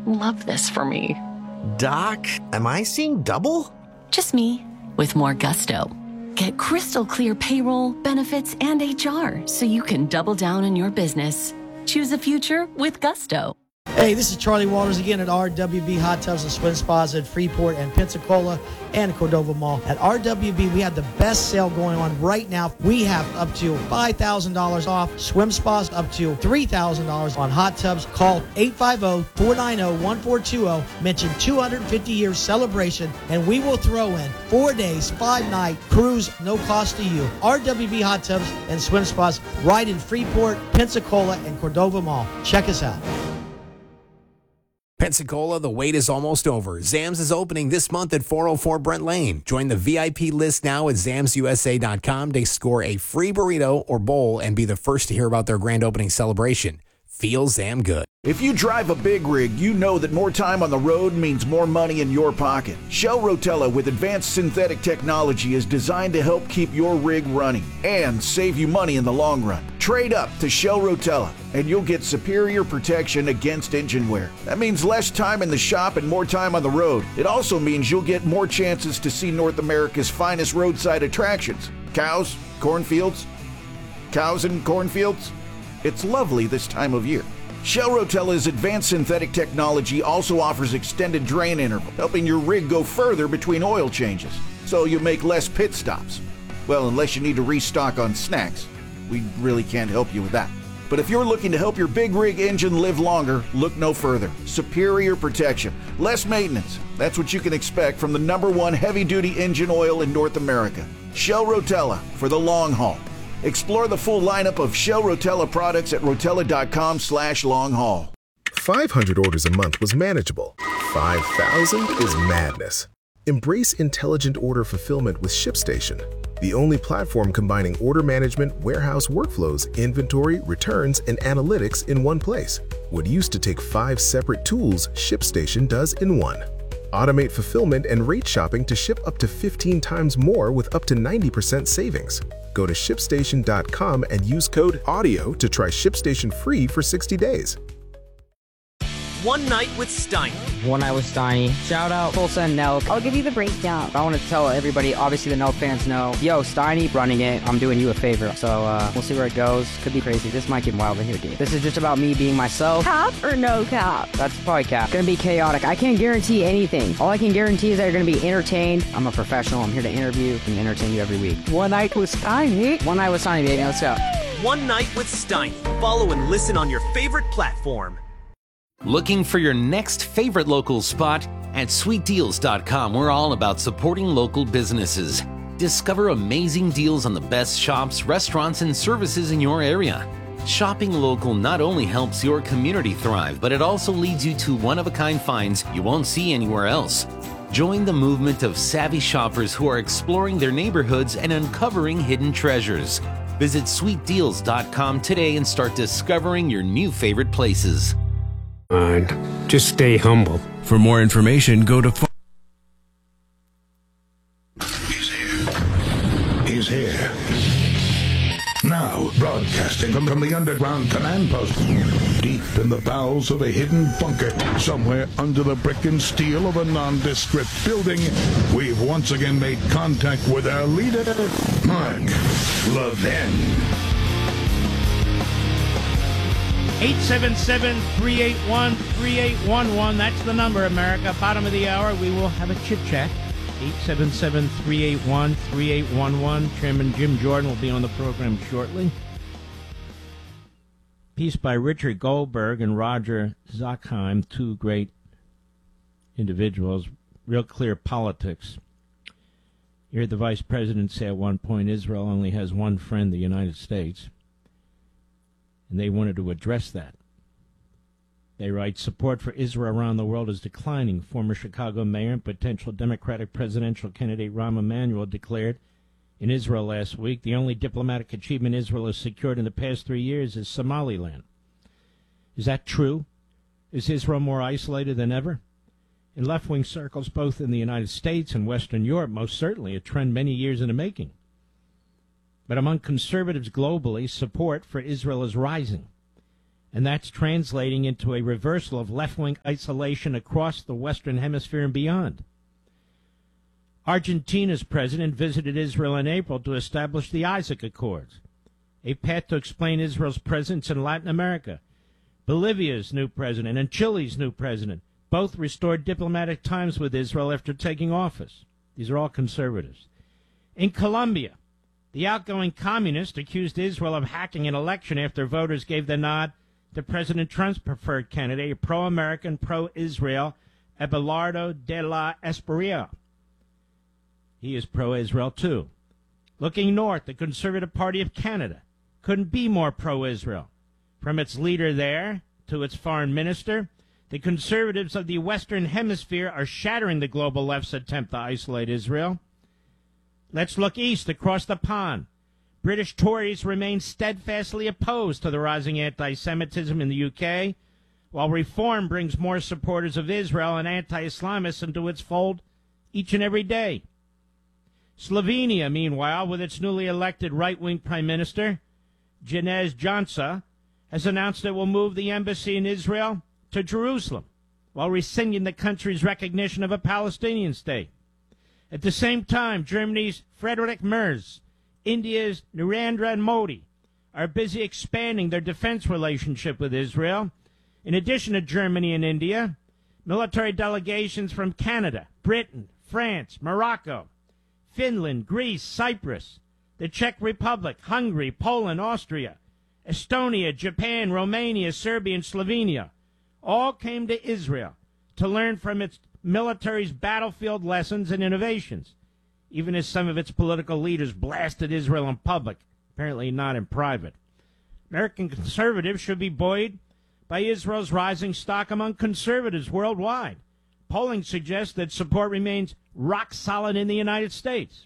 love this for me. Doc, am I seeing double? Just me, with more gusto. Get crystal clear payroll, benefits, and HR so you can double down on your business. Choose a future with gusto. Hey, this is Charlie Walters again at RWB Hot Tubs and Swim Spas at Freeport and Pensacola and Cordova Mall. At RWB, we have the best sale going on right now. We have up to $5,000 off swim spas, up to $3,000 on hot tubs. Call 850-490-1420. Mention 250 years celebration, and we will throw in 4 days, 5-night cruise, no cost to you. RWB Hot Tubs and Swim Spas right in Freeport, Pensacola, and Cordova Mall. Check us out. Pensacola, the wait is almost over. Zams is opening this month at 404 Brent Lane. Join the VIP list now at zamsusa.com to score a free burrito or bowl and be the first to hear about their grand opening celebration. Feel Zam good. If you drive a big rig, you know that more time on the road means more money in your pocket. Shell Rotella with advanced synthetic technology is designed to help keep your rig running and save you money in the long run. Trade up to Shell Rotella and you'll get superior protection against engine wear. That means less time in the shop and more time on the road. It also means you'll get more chances to see North America's finest roadside attractions. Cows, cornfields, cows and cornfields. It's lovely this time of year. Shell Rotella's advanced synthetic technology also offers extended drain interval, helping your rig go further between oil changes, so you make less pit stops. Well, unless you need to restock on snacks. We really can't help you with that. But if you're looking to help your big rig engine live longer, look no further. Superior protection, less maintenance. That's what you can expect from the #1 heavy-duty engine oil in North America. Shell Rotella for the long haul. Explore the full lineup of Shell Rotella products at rotella.com/long-haul. 500 orders a month was manageable. 5,000 is madness. Embrace intelligent order fulfillment with ShipStation, the only platform combining order management, warehouse workflows, inventory, returns, and analytics in one place. What used to take 5 separate tools, ShipStation does in one. Automate fulfillment and rate shopping to ship up to 15 times more with up to 90% savings. Go to ShipStation.com and use code AUDIO to try ShipStation free for 60 days. One Night with Steiny. One Night with Steiny. Shout out Tulsa and Nelk. I'll give you the breakdown. I want to tell everybody, obviously the Nelk fans know, yo, Steiny running it, I'm doing you a favor. So we'll see where it goes. Could be crazy. This might get wild in here, dude. This is just about me being myself. Cap or no cap? That's probably cap. Gonna be chaotic. I can't guarantee anything. All I can guarantee is that you're gonna be entertained. I'm a professional. I'm here to interview and entertain you every week. One Night with Steiny. One Night with Steiny, baby. Let's go. One Night with Steiny. Follow and listen on your favorite platform. Looking for your next favorite local spot? At sweetdeals.com, we're all about supporting local businesses. Discover amazing deals on the best shops, restaurants, and services in your area. Shopping local not only helps your community thrive, but it also leads you to one-of-a-kind finds you won't see anywhere else. Join the movement of savvy shoppers who are exploring their neighborhoods and uncovering hidden treasures. Visit sweetdeals.com today and start discovering your new favorite places. Just stay humble. For more information, go to... He's here. Now, broadcasting from the underground command post, deep in the bowels of a hidden bunker, somewhere under the brick and steel of a nondescript building, we've once again made contact with our leader, Mark Levin. 877-381-3811. That's the number, America. Bottom of the hour, we will have a chit-chat. 877-381-3811. Chairman Jim Jordan will be on the program shortly. Piece by Richard Goldberg and Roger Zakheim, two great individuals. Real clear politics. You heard the vice president say at one point, Israel only has one friend, the United States. And they wanted to address that. They write, support for Israel around the world is declining. Former Chicago mayor and potential Democratic presidential candidate Rahm Emanuel declared in Israel last week, the only diplomatic achievement Israel has secured in the past 3 years is Somaliland. Is that true? Is Israel more isolated than ever? In left-wing circles, both in the United States and Western Europe, most certainly a trend many years in the making. But among conservatives globally, support for Israel is rising. And that's translating into a reversal of left-wing isolation across the Western Hemisphere and beyond. Argentina's president visited Israel in April to establish the Isaac Accords, a path to explain Israel's presence in Latin America. Bolivia's new president and Chile's new president both restored diplomatic ties with Israel after taking office. These are all conservatives. In Colombia, the outgoing communist accused Israel of hacking an election after voters gave the nod to President Trump's preferred candidate, pro-American, pro-Israel, Abelardo de la Espriella. He is pro-Israel, too. Looking north, the Conservative Party of Canada couldn't be more pro-Israel. From its leader there to its foreign minister, the conservatives of the Western Hemisphere are shattering the global left's attempt to isolate Israel. Let's look east across the pond. British Tories remain steadfastly opposed to the rising anti-Semitism in the UK, while Reform brings more supporters of Israel and anti-Islamists into its fold each and every day. Slovenia, meanwhile, with its newly elected right-wing Prime Minister, Janez Janša, has announced it will move the embassy in Israel to Jerusalem, while rescinding the country's recognition of a Palestinian state. At the same time, Germany's Friedrich Merz, India's Narendra Modi are busy expanding their defense relationship with Israel. In addition to Germany and India, military delegations from Canada, Britain, France, Morocco, Finland, Greece, Cyprus, the Czech Republic, Hungary, Poland, Austria, Estonia, Japan, Romania, Serbia, and Slovenia all came to Israel to learn from its military's battlefield lessons and innovations, even as some of its political leaders blasted Israel in public, apparently not in private. American conservatives should be buoyed by Israel's rising stock among conservatives worldwide. Polling suggests that support remains rock solid in the United States.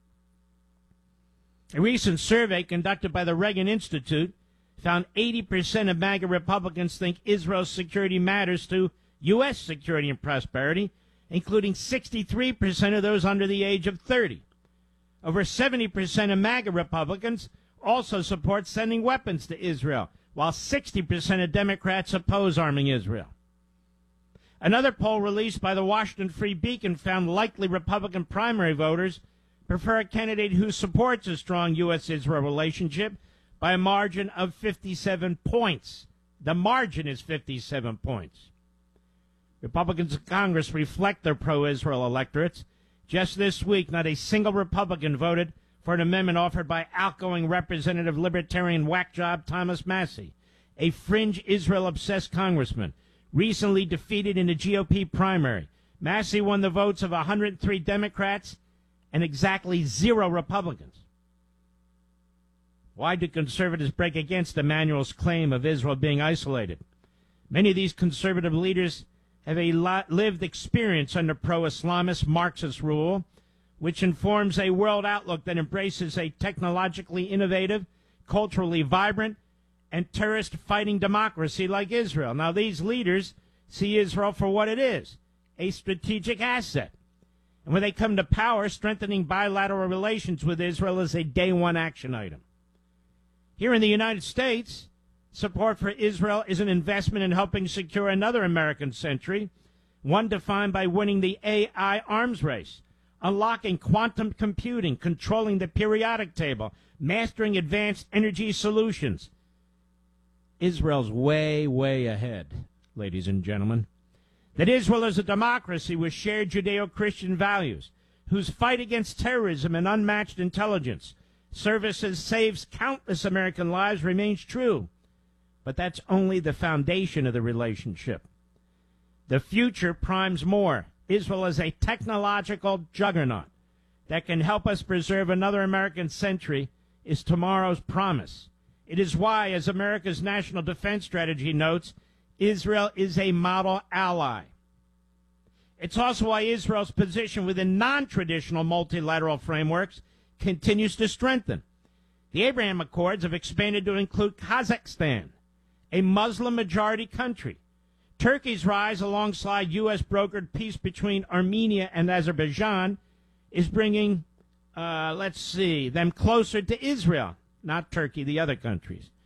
A recent survey conducted by the Reagan Institute found 80% of MAGA Republicans think Israel's security matters to U.S. security and prosperity, including 63% of those under the age of 30. Over 70% of MAGA Republicans also support sending weapons to Israel, while 60% of Democrats oppose arming Israel. Another poll released by the Washington Free Beacon found likely Republican primary voters prefer a candidate who supports a strong U.S.-Israel relationship by a margin of 57 points. The margin is 57 points. Republicans in Congress reflect their pro-Israel electorates. Just this week, not a single Republican voted for an amendment offered by outgoing Representative Libertarian whack job Thomas Massie, a fringe Israel-obsessed congressman, recently defeated in the GOP primary. Massie won the votes of 103 Democrats and exactly 0 Republicans. Why do conservatives break against Emmanuel's claim of Israel being isolated? Many of these conservative leaders have a lived experience under pro-Islamist Marxist rule, which informs a world outlook that embraces a technologically innovative, culturally vibrant, and terrorist-fighting democracy like Israel. Now, these leaders see Israel for what it is, a strategic asset. And when they come to power, strengthening bilateral relations with Israel is a day-one action item. Here in the United States, support for Israel is an investment in helping secure another American century, one defined by winning the AI arms race, unlocking quantum computing, controlling the periodic table, mastering advanced energy solutions. Israel's way, way ahead, ladies and gentlemen. That Israel is a democracy with shared Judeo-Christian values, whose fight against terrorism and unmatched intelligence services saves countless American lives remains true. But that's only the foundation of the relationship. The future primes more. Israel is a technological juggernaut that can help us preserve another American century is tomorrow's promise. It is why, as America's national defense strategy notes, Israel is a model ally. It's also why Israel's position within non-traditional multilateral frameworks continues to strengthen. The Abraham Accords have expanded to include Kazakhstan, a Muslim-majority country. Turkey's rise alongside U.S.-brokered peace between Armenia and Azerbaijan is bringing, them closer to Israel, not Turkey, the other countries.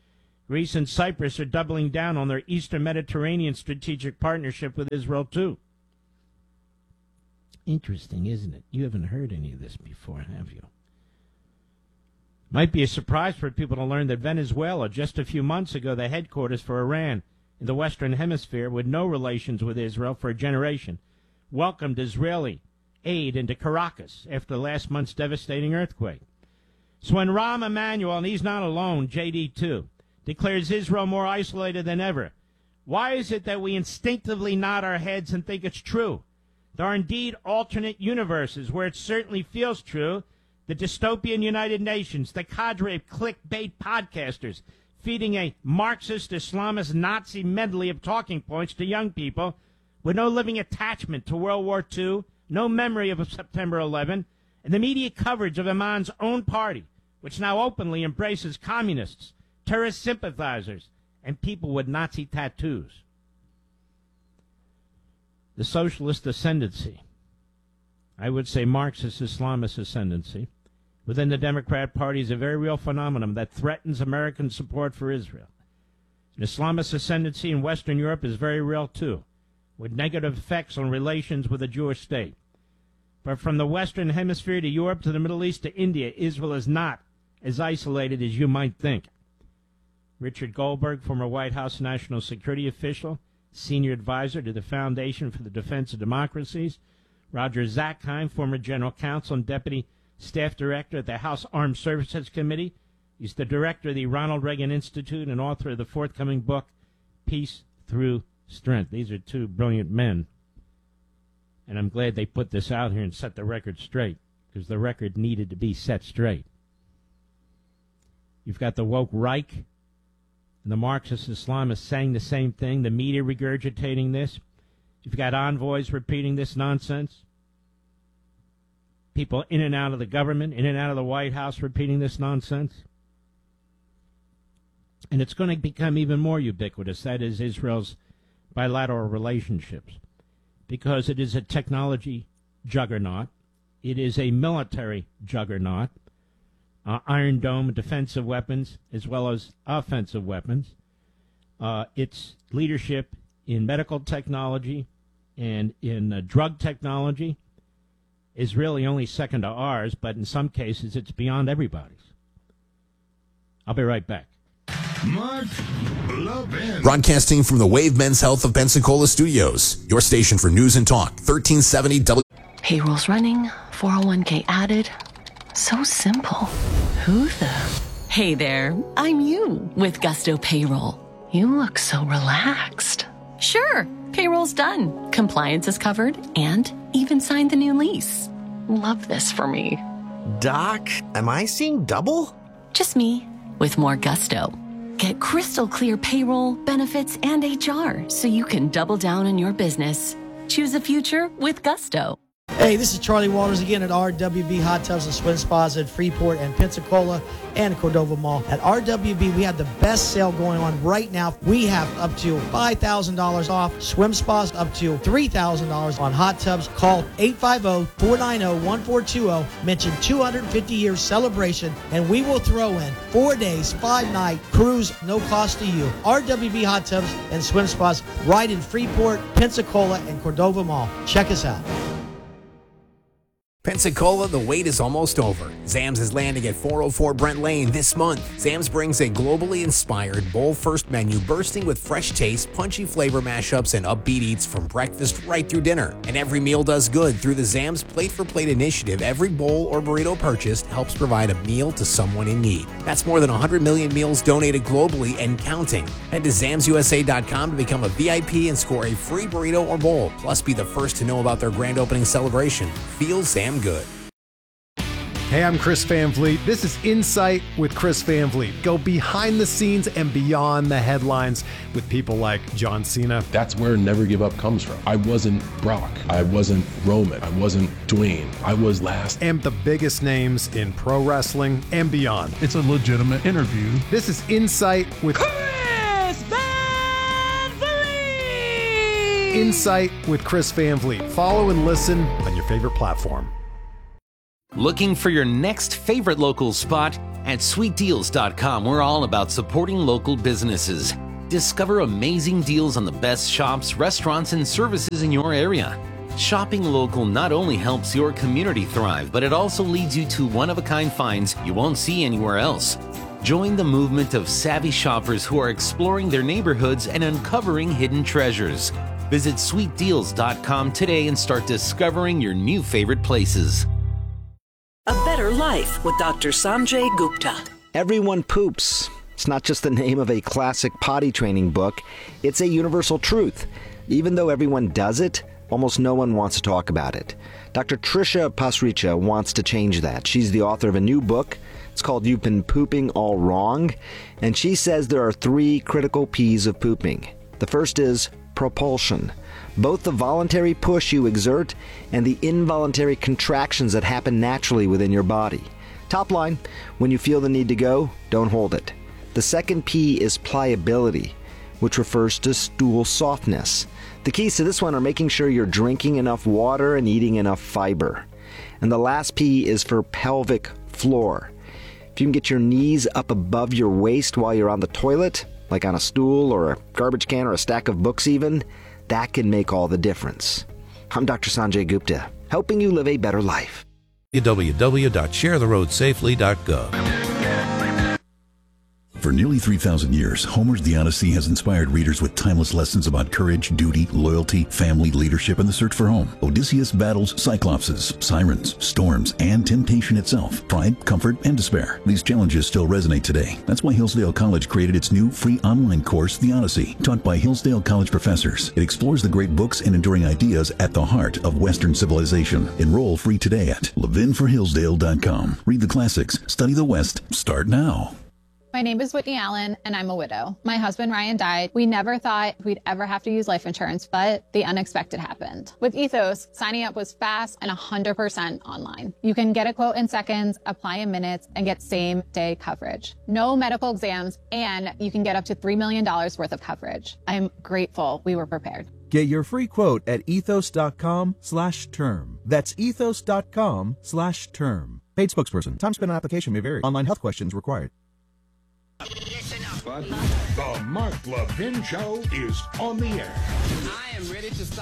Greece and Cyprus are doubling down on their Eastern Mediterranean strategic partnership with Israel, too. Interesting, isn't it? You haven't heard any of this before, have you? Might be a surprise for people to learn that Venezuela, just a few months ago, the headquarters for Iran in the Western Hemisphere, with no relations with Israel for a generation, welcomed Israeli aid into Caracas after last month's devastating earthquake. So when Rahm Emanuel, and he's not alone, JD2, declares Israel more isolated than ever, why is it that we instinctively nod our heads and think it's true? There are indeed alternate universes where it certainly feels true. The dystopian United Nations, the cadre of clickbait podcasters feeding a Marxist, Islamist, Nazi medley of talking points to young people with no living attachment to World War II, no memory of September 11, and the media coverage of Iman's own party, which now openly embraces communists, terrorist sympathizers, and people with Nazi tattoos. The socialist ascendancy, I would say Marxist Islamist ascendancy, within the Democrat Party is a very real phenomenon that threatens American support for Israel. An Islamist ascendancy in Western Europe is very real, too, with negative effects on relations with the Jewish state. But from the Western Hemisphere to Europe to the Middle East to India, Israel is not as isolated as you might think. Richard Goldberg, former White House national security official, senior advisor to the Foundation for the Defense of Democracies, Roger Zakheim, former general counsel and deputy staff director at the House Armed Services Committee. He's the director of the Ronald Reagan Institute and author of the forthcoming book, Peace Through Strength. These are two brilliant men. And I'm glad they put this out here and set the record straight, because the record needed to be set straight. You've got the woke Reich and the Marxist Islamists saying the same thing, the media regurgitating this. You've got envoys repeating this nonsense. People in and out of the government, in and out of the White House repeating this nonsense. And it's going to become even more ubiquitous. That is Israel's bilateral relationships. Because it is a technology juggernaut. It is a military juggernaut. Iron Dome defensive weapons as well as offensive weapons. Its leadership in medical technology and in drug technology is really only second to ours, but in some cases it's beyond everybody's. I'll be right back. Mark Levin. Broadcasting from the Wave Men's Health of Pensacola Studios, your station for news and talk, 1370 W. Payroll's running, 401k added. So simple. Who the? Hey there, I'm you with Gusto Payroll. You look so relaxed. Sure, payroll's done. Compliance is covered and even signed the new lease. Love this for me. Doc, am I seeing double? Just me with more Gusto. Get crystal clear payroll, benefits, and HR so you can double down in your business. Choose a future with Gusto. Hey, this is Charlie Walters again at RWB Hot Tubs and Swim Spas at Freeport and Pensacola and Cordova Mall. At RWB, we have the best sale going on right now. We have up to $5,000 off swim spas, up to $3,000 on hot tubs. Call 850-490-1420. Mention 250 years celebration, and we will throw in 4 days, 5-night cruise, no cost to you. RWB Hot Tubs and Swim Spas right in Freeport, Pensacola, and Cordova Mall. Check us out. Pensacola, the wait is almost over. Zams is landing at 404 Brent Lane this month. Zams brings a globally inspired bowl-first menu bursting with fresh taste, punchy flavor mashups, and upbeat eats from breakfast right through dinner. And every meal does good. Through the Zams Plate for Plate initiative, every bowl or burrito purchased helps provide a meal to someone in need. That's more than 100 million meals donated globally and counting. Head to ZamsUSA.com to become a VIP and score a free burrito or bowl. Plus, be the first to know about their grand opening celebration. Feel Zam good. Hey, I'm Chris Van Vliet. This is Insight with Chris Van Vliet. Go behind the scenes and beyond the headlines with people like John Cena. That's where Never Give Up comes from. I wasn't Brock. I wasn't Roman. I wasn't Dwayne. I was last. And the biggest names in pro wrestling and beyond. It's a legitimate interview. This is Insight with Chris Van Vliet. Insight with Chris Van Vliet. Follow and listen on your favorite platform. Looking for your next favorite local spot? At sweetdeals.com, we're all about supporting local businesses. Discover amazing deals on the best shops, restaurants, and services in your area. Shopping local not only helps your community thrive, but it also leads you to one-of-a-kind finds you won't see anywhere else. Join the movement of savvy shoppers who are exploring their neighborhoods and uncovering hidden treasures. Visit sweetdeals.com today and start discovering your new favorite places. A Better Life with Dr. Sanjay Gupta. Everyone poops. It's not just the name of a classic potty training book. It's a universal truth. Even though everyone does it, almost no one wants to talk about it. Dr. Trisha Pasricha wants to change that. She's the author of a new book. It's called You've Been Pooping All Wrong. And she says there are 3 critical P's of pooping. The first is propulsion. Both the voluntary push you exert and the involuntary contractions that happen naturally within your body. Top line, when you feel the need to go, don't hold it. The second P is pliability, which refers to stool softness. The keys to this one are making sure you're drinking enough water and eating enough fiber. And the last P is for pelvic floor. If you can get your knees up above your waist while you're on the toilet, like on a stool or a garbage can or a stack of books even, that can make all the difference. I'm Dr. Sanjay Gupta, helping you live a better life. www.sharetheroadsafely.gov. For nearly 3,000 years, Homer's The Odyssey has inspired readers with timeless lessons about courage, duty, loyalty, family, leadership, and the search for home. Odysseus battles cyclopses, sirens, storms, and temptation itself, pride, comfort, and despair. These challenges still resonate today. That's why Hillsdale College created its new free online course, The Odyssey, taught by Hillsdale College professors. It explores the great books and enduring ideas at the heart of Western civilization. Enroll free today at levinforhillsdale.com. Read the classics, study the West, start now. My name is Whitney Allen, and I'm a widow. My husband, Ryan, died. We never thought we'd ever have to use life insurance, but the unexpected happened. With Ethos, signing up was fast and 100% online. You can get a quote in seconds, apply in minutes, and get same-day coverage. No medical exams, and you can get up to $3 million worth of coverage. I'm grateful we were prepared. Get your free quote at ethos.com/term. That's ethos.com/term. Paid spokesperson. Time spent on application may vary. Online health questions required. But the Mark Levin Show is on the air. I am ready to start.